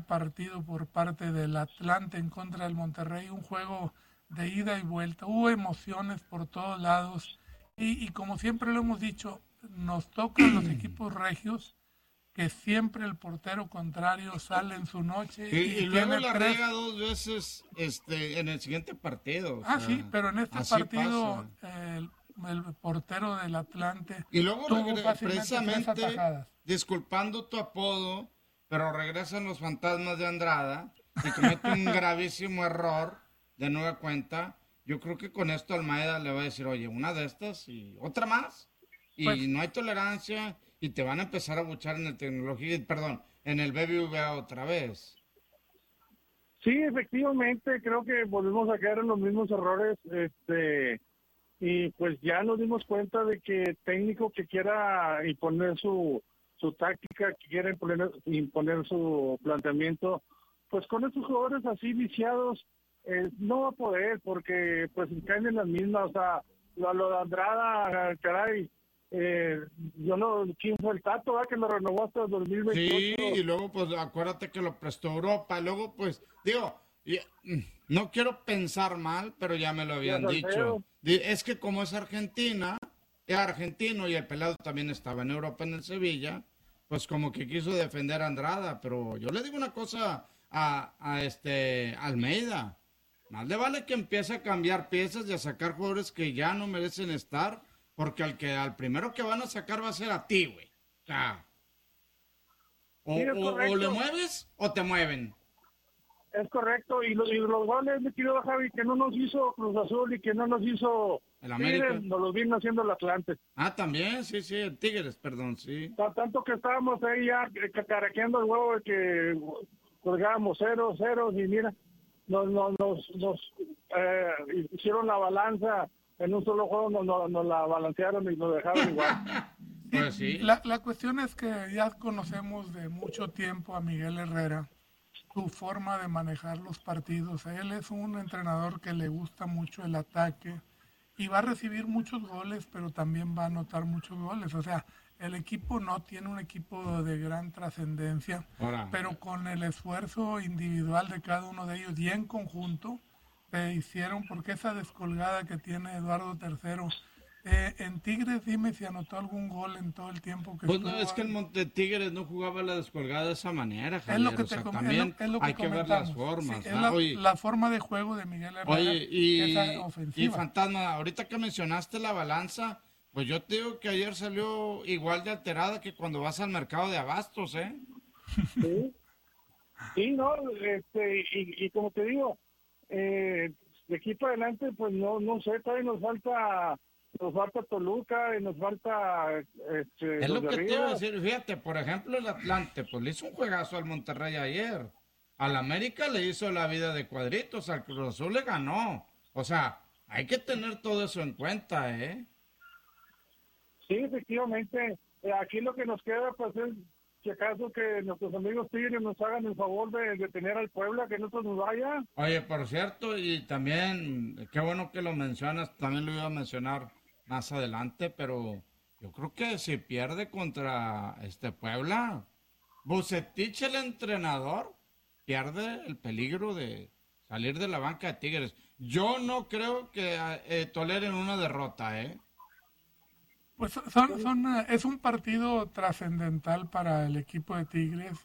partido por parte del Atlante en contra del Monterrey, un juego de ida y vuelta, hubo emociones por todos lados y como siempre lo hemos dicho, nos tocan los equipos regios que siempre el portero contrario sale en su noche Y y luego tiene la tres. riega dos veces en el siguiente partido. O Ah, sí, sea, pero en este así partido pasa. el portero del Atlante Y luego tuvo fácilmente tres precisamente, atajadas. disculpando tu apodo, pero regresan los fantasmas de Andrada y comete un gravísimo error de nueva cuenta. Yo creo que con esto Almeida le va a decir, oye, una de estas y otra más. Y Pues no hay tolerancia y te van a empezar a buchar en el tecnología, perdón, en el BBVA otra vez. Sí, efectivamente, creo que volvemos a caer en los mismos errores, y pues ya nos dimos cuenta de que técnico que quiera imponer su táctica, que quiera imponer su planteamiento, pues con estos jugadores así viciados, no va a poder, porque pues caen en las mismas, o sea, lo de Andrada, caray, eh, yo no, ¿quién fue el Tato, que lo renovó hasta el Sí, 2028? y luego pues acuérdate que lo prestó Europa, luego pues digo, no quiero pensar mal, pero ya me lo Y a habían dicho. Salcedo. Es que como es Argentina, es argentino y el pelado también estaba en Europa en el Sevilla, pues como que quiso defender a Andrada, pero yo le digo una cosa a este Almeida, más le vale que empiece a cambiar piezas y a sacar jugadores que ya no merecen estar, porque al primero que van a sacar va a ser a ti, güey. O sea, Sí, es o le correcto. mueves o te mueven. Es correcto, y los goles, mi querido Javi, que no nos hizo Cruz Azul y que no nos hizo El Tigres, América. nos los vino haciendo el Atlante. Ah, también, sí, sí, el Tigres, perdón, sí. Tanto que estábamos ahí ya cacaraqueando el huevo de que colgábamos 0-0 y mira, hicieron la balanza en un solo juego, nos la balancearon y nos dejaron igual. sí, Pues sí. la cuestión es que ya conocemos de mucho tiempo a Miguel Herrera, su forma de manejar los partidos. Él es un entrenador que le gusta mucho el ataque y va a recibir muchos goles, pero también va a anotar muchos goles. O sea, el equipo no tiene un equipo de gran trascendencia, Ahora, pero con el esfuerzo individual de cada uno de ellos y en conjunto, se hicieron, porque esa descolgada que tiene Eduardo III, en Tigres, dime si anotó algún gol en todo el tiempo que pues no, estuvo es que el ahí. Monte Tigres no jugaba la descolgada de esa manera, Es lo Javier. que O sea, es lo, también es lo que hay que ver las comentamos. Sí, formas. es ¿Ah? Oye, la forma de juego de Miguel Herrera, oye, esa y ofensiva. Fantasma, ahorita que mencionaste la balanza, pues yo te digo que ayer salió igual de alterada que cuando vas al mercado de abastos, ¿eh? Sí, sí, no, y como te digo, de aquí para adelante, pues no sé, todavía nos falta Toluca y nos falta Es los lo de que te iba a arriba. decir, fíjate, por ejemplo, el Atlante, pues le hizo un juegazo al Monterrey ayer. Al América le hizo la vida de cuadritos, al Cruz Azul le ganó. O sea, hay que tener todo eso en cuenta, ¿eh? Sí, efectivamente, aquí lo que nos queda, pues es, si acaso que nuestros amigos Tigres nos hagan el favor de tener al Puebla, que no se nos vaya. Oye, por cierto, y también, qué bueno que lo mencionas, también lo iba a mencionar más adelante, pero yo creo que si pierde contra este Puebla, Bucetich, el entrenador, pierde el peligro de salir de la banca de Tigres. Yo no creo que toleren una derrota, ¿eh? Pues es un partido trascendental para el equipo de Tigres.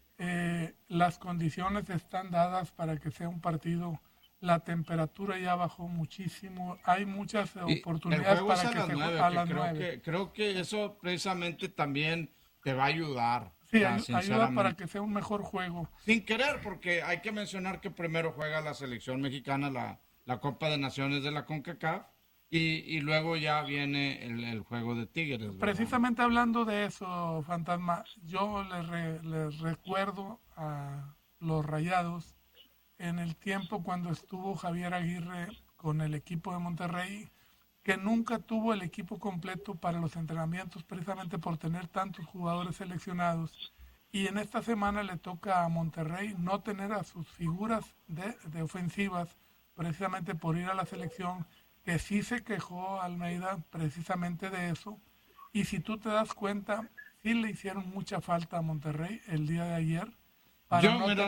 Las condiciones están dadas para que sea un partido. La temperatura ya bajó muchísimo. Hay muchas Y el oportunidades juego es para a que las se juegue 9, a que las 9. creo que eso precisamente también te va a ayudar, o Sí, sea, ayuda para sinceramente. que sea un mejor juego. Sin querer, porque hay que mencionar que primero juega la selección mexicana la Copa de Naciones de la CONCACAF y luego ya viene el juego de Tigres, ¿verdad? Precisamente hablando de eso, Fantasma, yo les recuerdo a los Rayados en el tiempo cuando estuvo Javier Aguirre con el equipo de Monterrey, que nunca tuvo el equipo completo para los entrenamientos precisamente por tener tantos jugadores seleccionados. Y en esta semana le toca a Monterrey no tener a sus figuras de ofensivas precisamente por ir a la selección, que sí se quejó Almeida precisamente de eso. Y si tú te das cuenta, sí le hicieron mucha falta a Monterrey el día de ayer para Yo, no mira,